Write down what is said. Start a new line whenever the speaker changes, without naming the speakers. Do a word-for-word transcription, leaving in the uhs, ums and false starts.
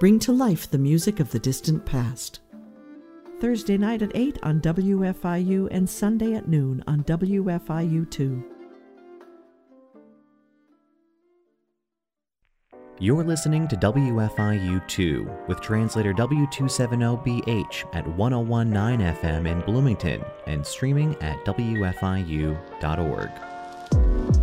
bring to life the music of the distant past. Thursday night at eight on W F I U and Sunday at noon on W F I U two.
You're listening to W F I U two with translator W two seventy B H at one oh one point nine F M in Bloomington and streaming at W F I U dot org.